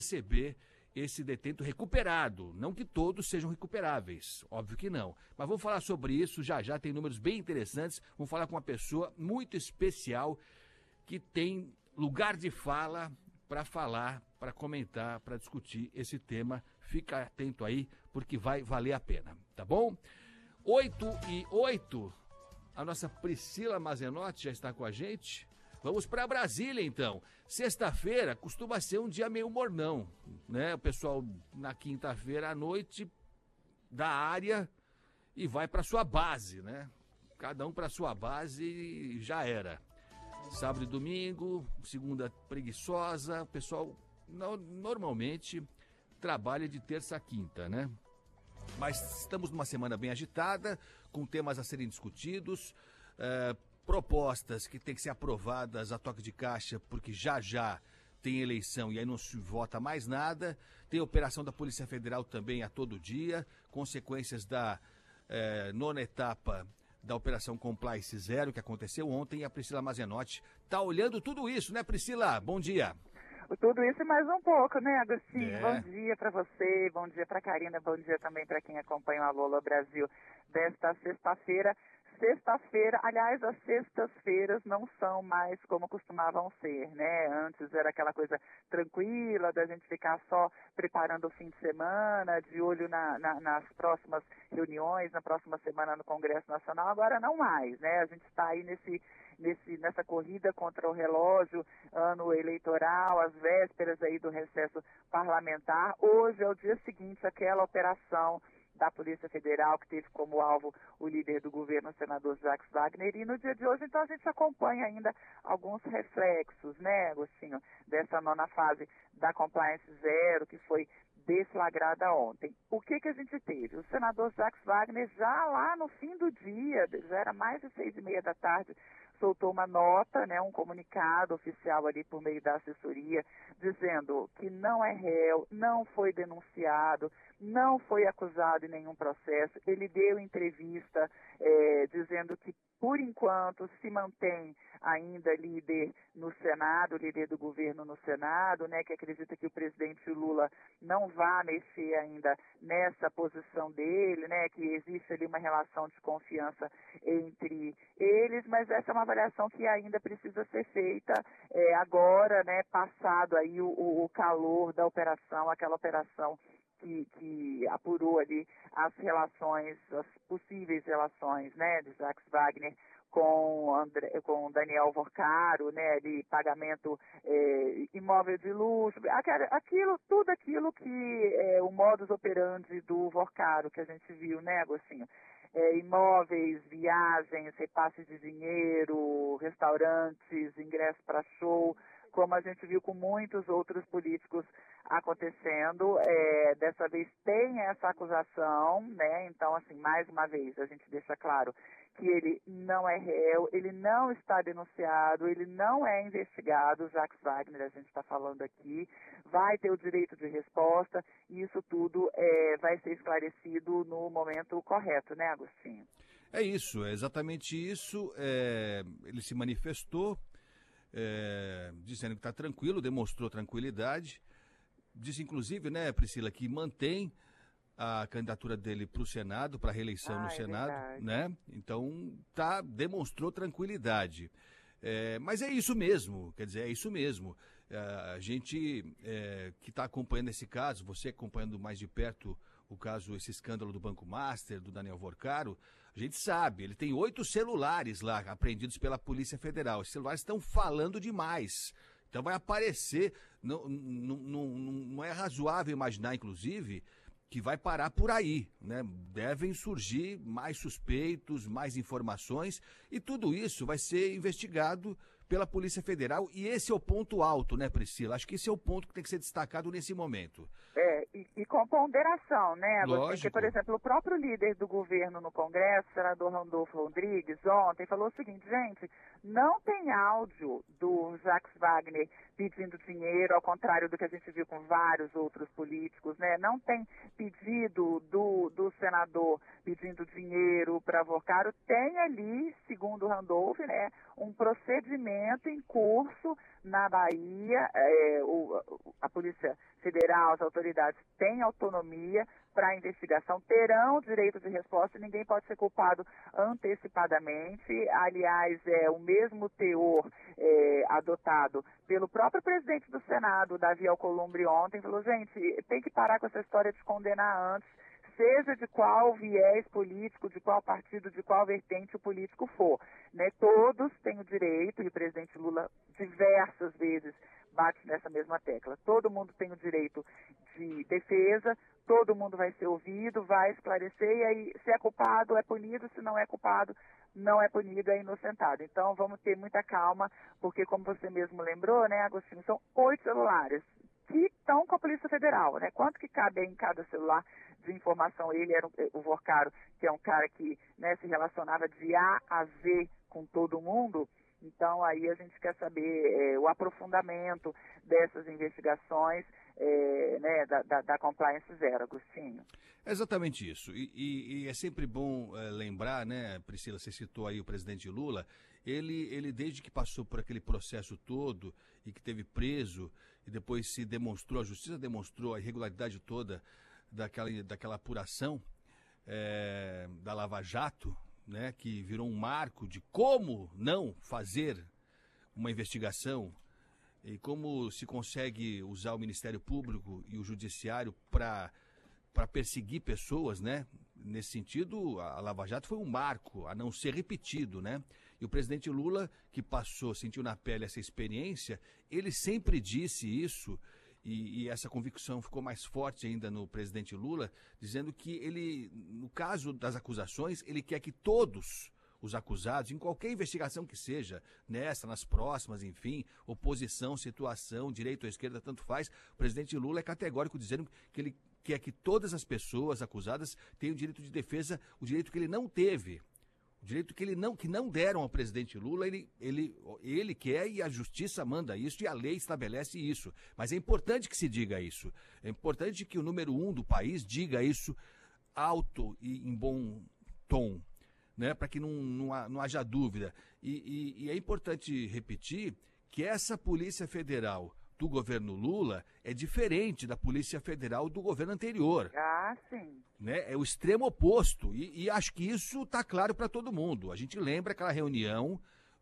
receber esse detento recuperado. Não que todos sejam recuperáveis, óbvio que não. Mas vamos falar sobre isso já já, tem números bem interessantes. Vamos falar com uma pessoa muito especial que tem lugar de fala para falar, para comentar, para discutir esse tema. Fica atento aí, porque vai valer a pena, tá bom? 8h08, a nossa Priscila Mazenotti já está com a gente. Vamos para Brasília, então. Sexta-feira costuma ser um dia meio mornão, né? O pessoal, na quinta-feira à noite, da área e vai para sua base, né? Cada um para sua base e já era. Sábado e domingo, segunda preguiçosa, o pessoal normalmente trabalha de terça a quinta, né? Mas estamos numa semana bem agitada, com temas a serem discutidos, propostas que têm que ser aprovadas a toque de caixa, porque já tem eleição e aí não se vota mais nada. Tem operação da Polícia Federal também a todo dia, consequências da nona etapa da Operação Compliance Zero, que aconteceu ontem, e a Priscila Mazenotti está olhando tudo isso, né, Priscila? Bom dia. Tudo isso e mais um pouco, né, Agostinho? Bom dia para você, bom dia para Karina, bom dia também para quem acompanha o Alô Brasil desta sexta-feira. Aliás, as sextas-feiras não são mais como costumavam ser, né? Antes era aquela coisa tranquila da gente ficar só preparando o fim de semana, de olho nas próximas reuniões, na próxima semana no Congresso Nacional. Agora não mais, né? A gente está aí nessa corrida contra o relógio, ano eleitoral, às vésperas aí do recesso parlamentar. Hoje é o dia seguinte àquela operação da Polícia Federal, que teve como alvo o líder do governo, o senador Jacques Wagner, e no dia de hoje, então, a gente acompanha ainda alguns reflexos, né, Agostinho, dessa nona fase da Compliance Zero, que foi deflagrada ontem. O que a gente teve? O senador Jacques Wagner, já lá no fim do dia, já era mais de 6h30 da tarde, soltou uma nota, né, um comunicado oficial ali por meio da assessoria, dizendo que não é réu, não foi denunciado, não foi acusado em nenhum processo. Ele deu entrevista dizendo que, por enquanto, se mantém ainda líder no Senado, líder do governo no Senado, né, que acredita que o presidente Lula não vá mexer ainda nessa posição dele, né, que existe ali uma relação de confiança entre eles, mas essa é uma avaliação que ainda precisa ser feita agora, né, passado aí o calor da operação, aquela operação que apurou ali as relações, as possíveis relações, né, de Jacques Wagner com Daniel Vorcaro, né, de pagamento imóvel de luxo, tudo aquilo que o modus operandi do Vorcaro que a gente viu, né, Agostinho? Imóveis, viagens, repasse de dinheiro, restaurantes, ingresso para show, como a gente viu com muitos outros políticos acontecendo. Dessa vez tem essa acusação, né? Então, assim, mais uma vez, a gente deixa claro que ele não é réu, ele não está denunciado, ele não é investigado. Jacques Wagner, a gente está falando aqui, vai ter o direito de resposta e isso tudo vai ser esclarecido no momento correto, né, Agostinho? É isso, é exatamente isso. Ele se manifestou, dizendo que está tranquilo, demonstrou tranquilidade. Disse, inclusive, né, Priscila, que mantém a candidatura dele para o Senado, para a reeleição no Senado, né? Então, demonstrou tranquilidade. Mas é isso mesmo, quer dizer, é isso mesmo. A gente que está acompanhando esse caso, você acompanhando mais de perto o caso, esse escândalo do Banco Master, do Daniel Vorcaro, a gente sabe, ele tem 8 celulares lá apreendidos pela Polícia Federal. Os celulares estão falando demais. Então vai aparecer, não é razoável imaginar, inclusive, que vai parar por aí, né? Devem surgir mais suspeitos, mais informações, e tudo isso vai ser investigado pela Polícia Federal, e esse é o ponto alto, né, Priscila? Acho que esse é o ponto que tem que ser destacado nesse momento. E com ponderação, né? Lógico. Porque, por exemplo, o próprio líder do governo no Congresso, o senador Randolfo Rodrigues, ontem falou o seguinte: gente, não tem áudio do Jacques Wagner pedindo dinheiro, ao contrário do que a gente viu com vários outros políticos, né? Não tem pedido do senador pedindo dinheiro para Vorcaro. Tem ali, segundo o Randolph, né, um procedimento investimento em curso na Bahia. A Polícia Federal, as autoridades têm autonomia para a investigação, terão direito de resposta e ninguém pode ser culpado antecipadamente. Aliás, o mesmo teor adotado pelo próprio presidente do Senado, Davi Alcolumbre, ontem, falou, gente, tem que parar com essa história de condenar antes, seja de qual viés político, de qual partido, de qual vertente o político for. Né? Todos têm o direito, e o presidente Lula diversas vezes bate nessa mesma tecla, todo mundo tem o direito de defesa, todo mundo vai ser ouvido, vai esclarecer, e aí se é culpado é punido, se não é culpado não é punido, é inocentado. Então vamos ter muita calma, porque como você mesmo lembrou, né, Agostinho, são 8 celulares que estão com a Polícia Federal, né? Quanto que cabe em cada celular de informação? Ele era o Vorcaro, que é um cara que, né, se relacionava de A a Z com todo mundo. Então, aí a gente quer saber o aprofundamento dessas investigações, né, da Compliance Zero, Agostinho. É exatamente isso. E é sempre bom lembrar, né, Priscila, você citou aí o presidente Lula, ele desde que passou por aquele processo todo e que teve preso e depois se demonstrou, a justiça demonstrou a irregularidade toda daquela apuração da Lava Jato, né, que virou um marco de como não fazer uma investigação e como se consegue usar o Ministério Público e o Judiciário para perseguir pessoas, né? Nesse sentido, a Lava Jato foi um marco a não ser repetido, né? E o presidente Lula, que sentiu na pele essa experiência, ele sempre disse isso, e essa convicção ficou mais forte ainda no presidente Lula, dizendo que ele, no caso das acusações, ele quer que todos os acusados, em qualquer investigação que seja, nessa, nas próximas, enfim, oposição, situação, direita ou esquerda, tanto faz, o presidente Lula é categórico dizendo que ele quer que todas as pessoas acusadas tenham o direito de defesa, o direito que ele não teve. O direito que não deram ao presidente Lula, ele quer e a justiça manda isso e a lei estabelece isso. Mas é importante que se diga isso. É importante que o número 1 do país diga isso alto e em bom tom, né? Para que não haja dúvida. E é importante repetir que essa Polícia Federal do governo Lula é diferente da Polícia Federal do governo anterior. Ah, sim. Né? É o extremo oposto. E acho que isso está claro para todo mundo. A gente lembra aquela reunião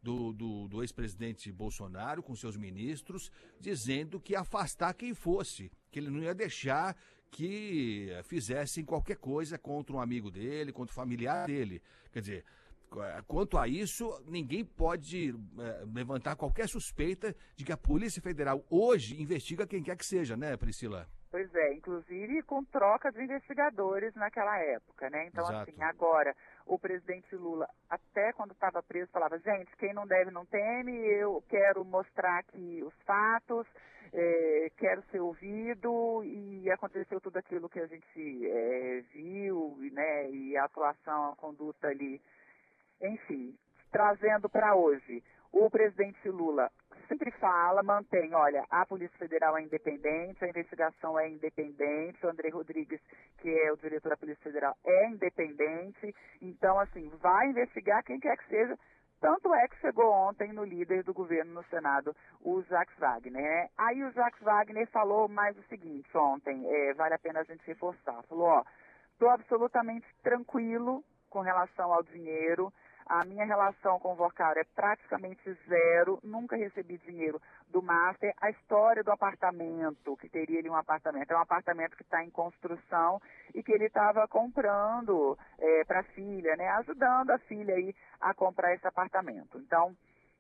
do ex-presidente Bolsonaro com seus ministros, dizendo que ia afastar quem fosse, que ele não ia deixar que fizessem qualquer coisa contra um amigo dele, contra o familiar dele. Quer dizer, quanto a isso, ninguém pode levantar qualquer suspeita de que a Polícia Federal hoje investiga quem quer que seja, né, Priscila? Pois é, inclusive com troca de investigadores naquela época, né? Então, Exato. assim, agora, o presidente Lula, até quando estava preso, falava, gente, quem não deve não teme, eu quero mostrar aqui os fatos, quero ser ouvido, e aconteceu tudo aquilo que a gente viu, né? E a atuação, a conduta ali, enfim, trazendo para hoje, o presidente Lula sempre fala, mantém, olha, a Polícia Federal é independente, a investigação é independente, o André Rodrigues, que é o diretor da Polícia Federal, é independente, então, assim, vai investigar quem quer que seja, tanto é que chegou ontem no líder do governo no Senado, o Jacques Wagner, né? Aí o Jacques Wagner falou mais o seguinte ontem, vale a pena a gente reforçar, falou, ó, estou absolutamente tranquilo com relação ao dinheiro. A minha relação com o Vorcaro é praticamente zero, nunca recebi dinheiro do Master. A história do apartamento, que teria ali um apartamento, é um apartamento que está em construção e que ele estava comprando para a filha, né, ajudando a filha aí a comprar esse apartamento. Então,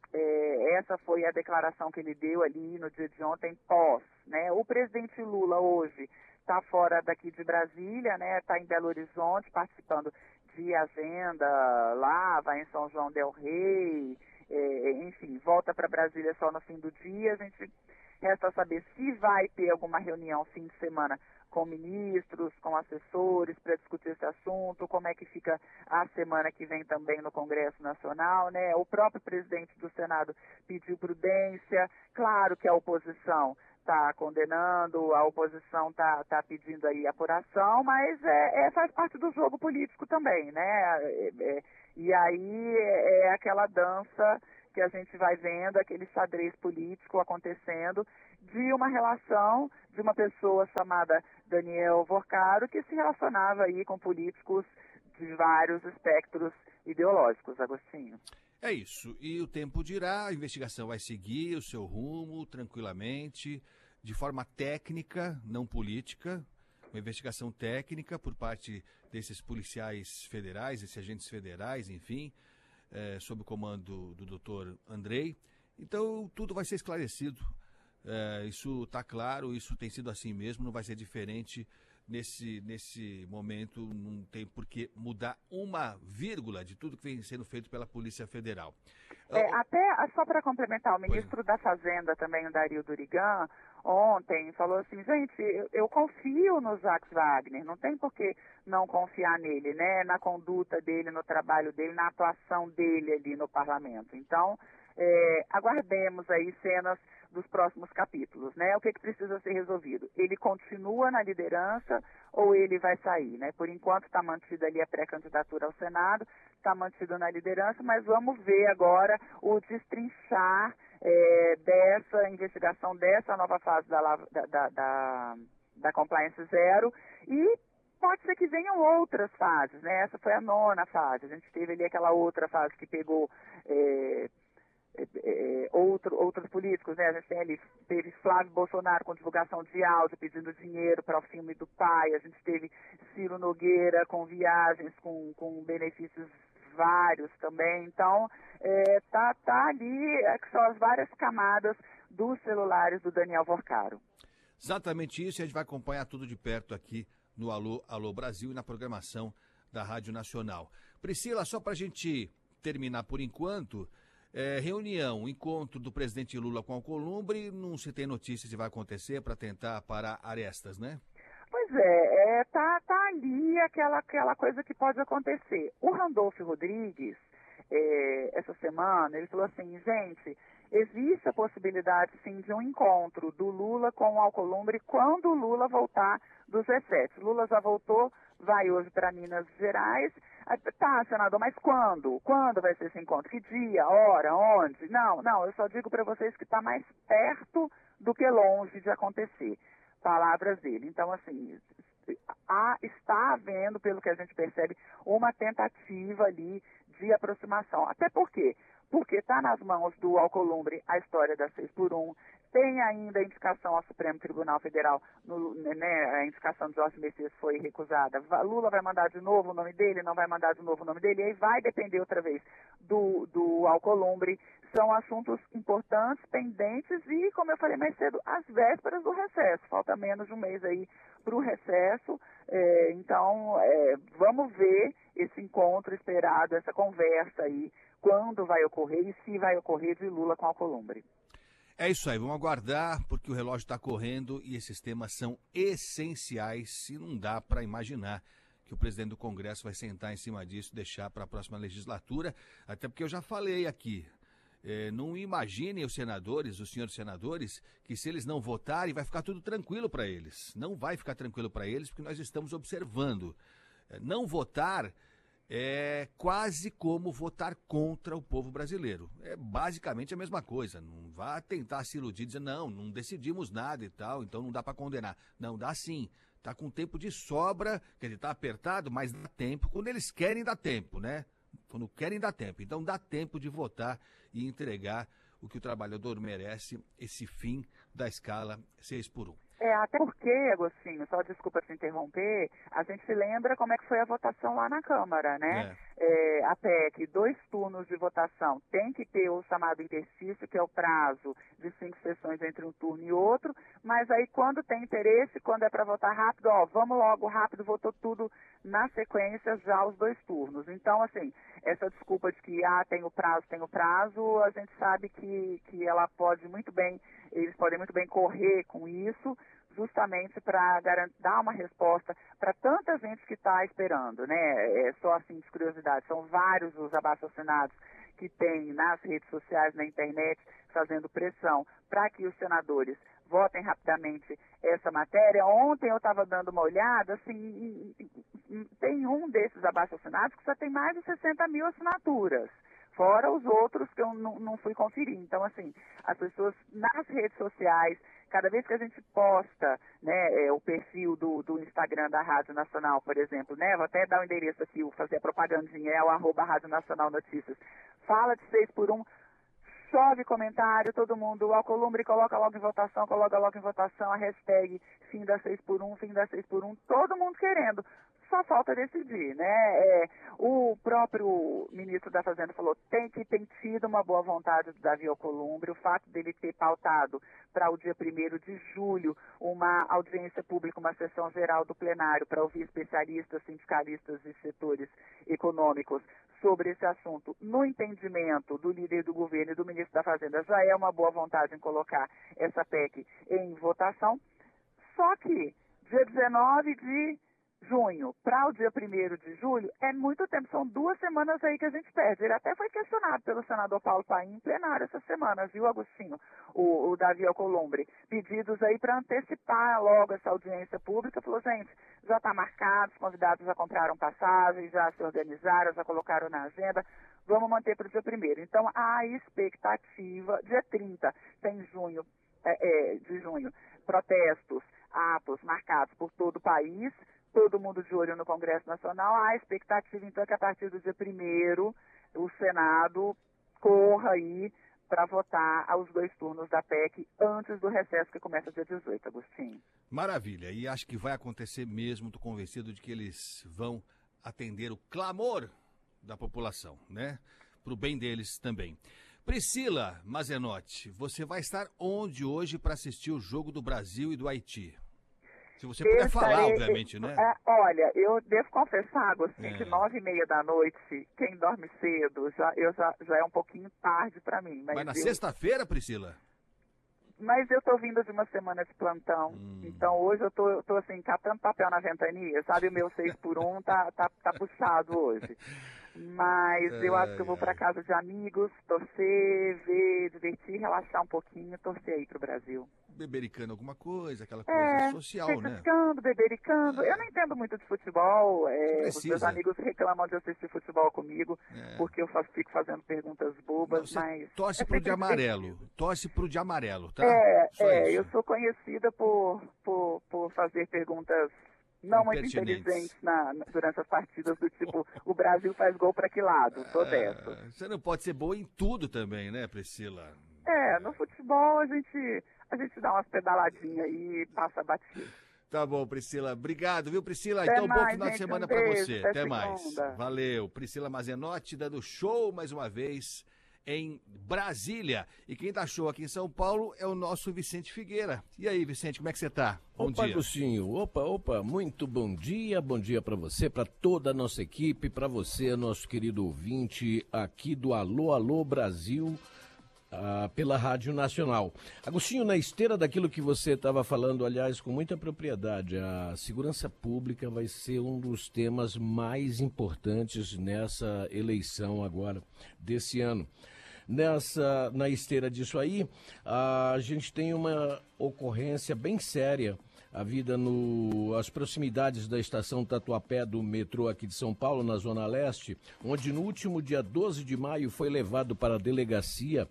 essa foi a declaração que ele deu ali no dia de ontem, pós, né? O presidente Lula hoje está fora daqui de Brasília, né? Está em Belo Horizonte participando de agenda lá, vai em São João del Rei, enfim, volta para Brasília só no fim do dia. A gente resta saber se vai ter alguma reunião fim de semana com ministros, com assessores para discutir esse assunto, como é que fica a semana que vem também no Congresso Nacional, né? O próprio presidente do Senado pediu prudência, claro que a oposição está condenando, a oposição está pedindo aí apuração, mas faz parte do jogo político também, né? E aí é aquela dança que que a gente vai vendo aquele xadrez político acontecendo de uma relação de uma pessoa chamada Daniel Vorcaro, que se relacionava aí com políticos de vários espectros ideológicos, Agostinho. É isso. E o tempo dirá, a investigação vai seguir o seu rumo tranquilamente, de forma técnica, não política. Uma investigação técnica por parte desses policiais federais, esses agentes federais, enfim, sob o comando do doutor Andrei. Então, tudo vai ser esclarecido. Isso está claro, isso tem sido assim mesmo, não vai ser diferente nesse momento, não tem por que mudar uma vírgula de tudo que vem sendo feito pela Polícia Federal. Até, só para complementar, o ministro da Fazenda também, o Dario Durigan, ontem falou assim, gente, eu confio no Jacques Wagner, não tem por que não confiar nele, né, na conduta dele, no trabalho dele, na atuação dele ali no parlamento. Então, aguardemos aí cenas dos próximos capítulos, né? O que precisa ser resolvido? Ele continua na liderança ou ele vai sair, né? Por enquanto está mantida ali a pré-candidatura ao Senado, está mantido na liderança, mas vamos ver agora o destrinchar dessa investigação, dessa nova fase da Compliance Zero, e pode ser que venham outras fases, né? Essa foi a 9ª fase, a gente teve ali aquela outra fase que pegou outros políticos, né? A gente teve Flávio Bolsonaro com divulgação de áudio pedindo dinheiro para o filme do pai, a gente teve Ciro Nogueira com viagens com benefícios vários também. Então, tá ali, que são as várias camadas dos celulares do Daniel Vorcaro. Exatamente isso, e a gente vai acompanhar tudo de perto aqui no Alô Brasil e na programação da Rádio Nacional. Priscila, só para a gente terminar por enquanto, reunião, encontro do presidente Lula com Alcolumbre, não se tem notícia se vai acontecer para tentar parar arestas, né? Pois tá ali aquela coisa que pode acontecer. O Randolfo Rodrigues, essa semana, ele falou assim, gente, existe a possibilidade, sim, de um encontro do Lula com o Alcolumbre quando o Lula voltar dos recessos. Lula já voltou, vai hoje para Minas Gerais. Tá, senador, mas quando? Quando vai ser esse encontro? Que dia, hora, onde? Não, eu só digo para vocês que está mais perto do que longe de acontecer. Palavras dele. Então, assim, está havendo, pelo que a gente percebe, uma tentativa ali de aproximação. Até por quê? Porque está nas mãos do Alcolumbre a história da 6x1, tem ainda a indicação ao Supremo Tribunal Federal, a indicação de Jorge Messias foi recusada. Lula vai mandar de novo o nome dele, não vai mandar de novo o nome dele, e aí vai depender outra vez do Alcolumbre. São assuntos importantes, pendentes e, como eu falei mais cedo, às vésperas do recesso. Falta menos de um mês aí para o recesso. Então, vamos ver esse encontro esperado, essa conversa aí, quando vai ocorrer e se vai ocorrer de Lula com Alcolumbre. É isso aí, vamos aguardar, porque o relógio está correndo e esses temas são essenciais e não dá para imaginar que o presidente do Congresso vai sentar em cima disso e deixar para a próxima legislatura, até porque eu já falei aqui, não imaginem os senhores senadores, que se eles não votarem vai ficar tudo tranquilo para eles. Não vai ficar tranquilo para eles, porque nós estamos observando. Não votar é quase como votar contra o povo brasileiro. É basicamente a mesma coisa. Não vá tentar se iludir, dizer, não decidimos nada e tal, então não dá para condenar. Não, dá sim. Está com tempo de sobra, quer dizer, está apertado, mas dá tempo. Quando eles querem, dá tempo, né? Quando querem, dá tempo. Então dá tempo de votar e entregar o que o trabalhador merece, esse fim da escala 6x1. Até porque, Agostinho, só desculpa te interromper, a gente se lembra como é que foi a votação lá na Câmara, né? A PEC, 2 turnos de votação, tem que ter o chamado interstício, que é o prazo de 5 sessões entre um turno e outro, mas aí quando tem interesse, quando é para votar rápido, vamos logo rápido, votou tudo na sequência já os 2 turnos. Então, assim, essa desculpa de que tem o prazo, a gente sabe que ela pode muito bem, eles podem muito bem correr com isso, justamente para dar uma resposta para tanta gente que está esperando, né? Só assim de curiosidade, são vários os abaixo-assinados que tem nas redes sociais, na internet, fazendo pressão para que os senadores votem rapidamente essa matéria. Ontem eu estava dando uma olhada, assim, tem um desses abaixo-assinados que só tem mais de 60 mil assinaturas. fora os outros que eu não fui conferir. Então, assim, as pessoas nas redes sociais, cada vez que a gente posta, né, o perfil do Instagram da Rádio Nacional, por exemplo, né, vou até dar o endereço aqui, fazer a propagandinha, é o @Rádio Nacional Notícias, fala de 6x1, chove comentário, todo mundo, o Alcolumbre coloca logo em votação a hashtag fim da 6x1, todo mundo querendo. Só falta decidir, né? O próprio ministro da Fazenda falou tem tido uma boa vontade do Davi Alcolumbre, o fato dele ter pautado para o dia 1º de julho uma audiência pública, uma sessão geral do plenário para ouvir especialistas, sindicalistas e setores econômicos sobre esse assunto, no entendimento do líder do governo e do ministro da Fazenda, já é uma boa vontade em colocar essa PEC em votação, só que dia 19 de junho para o dia 1º de julho é muito tempo, são 2 semanas aí que a gente perde. Ele até foi questionado pelo senador Paulo Paim em plenário essa semana, viu, Agostinho? O Davi Alcolumbre, pedidos aí para antecipar logo essa audiência pública, falou, gente, já está marcado, os convidados já compraram passagem, já se organizaram, já colocaram na agenda, vamos manter para o dia 1º. Então, a expectativa, dia 30, tem de junho, protestos, atos marcados por todo o país, todo mundo de olho no Congresso Nacional. A expectativa, então, é que a partir do dia 1º o Senado corra aí para votar aos 2 turnos da PEC antes do recesso que começa dia 18, Agostinho. Maravilha, e acho que vai acontecer mesmo, estou convencido de que eles vão atender o clamor da população, né? Para o bem deles também. Priscila Mazenotti, você vai estar onde hoje para assistir o jogo do Brasil e do Haiti? Se você puder falar, obviamente, né? Olha, eu devo confessar, Agostinho, que 9h30 da noite, quem dorme cedo, já é um pouquinho tarde para mim. Mas na sexta-feira, Priscila? Mas eu tô vindo de uma semana de plantão, então hoje eu tô assim, catando papel na ventania, sabe? O meu 6x1 tá puxado hoje. Mas eu acho que eu vou para casa de amigos, torcer, ver, divertir, relaxar um pouquinho, torcer aí pro Brasil. Bebericando alguma coisa, aquela coisa social, né? Bebericando. Eu não entendo muito de futebol, os meus amigos reclamam de assistir futebol comigo, porque eu fico fazendo perguntas bobas, não, mas... Torce pro de amarelo, tá? Eu sou conhecida por fazer perguntas não muito inteligentes durante as partidas, do tipo, o Brasil faz gol para que lado? Tô dessa. Você não pode ser boa em tudo também, né, Priscila? No futebol a gente dá umas pedaladinhas aí e passa batido. Tá bom, Priscila. Obrigado, viu, Priscila? Até então, mais, bom final de semana para você. Até mais. Segunda. Valeu. Priscila Mazenotti dando show mais uma vez em Brasília. E quem dá show aqui em São Paulo é o nosso Vicente Figueira. E aí, Vicente, como é que você tá? Bom dia. Agostinho. Opa, muito bom dia para você, para toda a nossa equipe, para você, nosso querido ouvinte aqui do Alô Brasil, pela Rádio Nacional. Agostinho, na esteira daquilo que você estava falando, aliás, com muita propriedade, a segurança pública vai ser um dos temas mais importantes nessa eleição agora, desse ano. Na esteira disso aí, a gente tem uma ocorrência bem séria, havida às proximidades da estação Tatuapé do metrô aqui de São Paulo, na Zona Leste, onde no último dia 12 de maio foi levado para a delegacia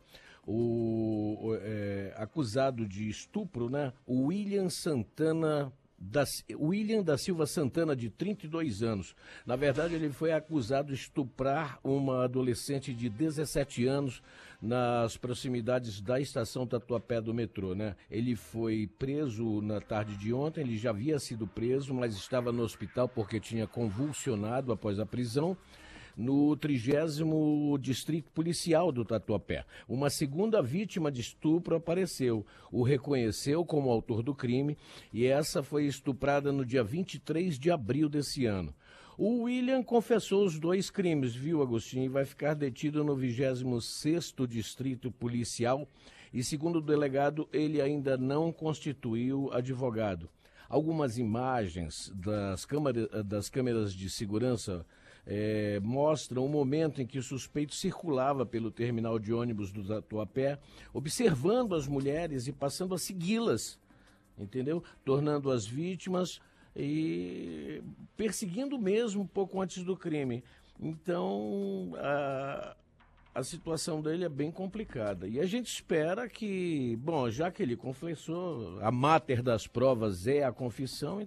acusado de estupro, né? O William da Silva Santana, de 32 anos. Na verdade, ele foi acusado de estuprar uma adolescente de 17 anos nas proximidades da estação Tatuapé do metrô, né? Ele foi preso na tarde de ontem, ele já havia sido preso, mas estava no hospital porque tinha convulsionado após a prisão, no 30º Distrito Policial do Tatuapé. Uma segunda vítima de estupro apareceu, o reconheceu como autor do crime e essa foi estuprada no dia 23 de abril desse ano. O William confessou os 2 crimes, viu, Agostinho? E vai ficar detido no 26º Distrito Policial e, segundo o delegado, ele ainda não constituiu advogado. Algumas imagens das câmeras de segurança mostram o momento em que o suspeito circulava pelo terminal de ônibus do Tatuapé, observando as mulheres e passando a segui-las, entendeu? Tornando-as vítimas e perseguindo mesmo um pouco antes do crime. Então, a situação dele é bem complicada. E a gente espera que, bom, já que ele confessou, a máter das provas é a confissão,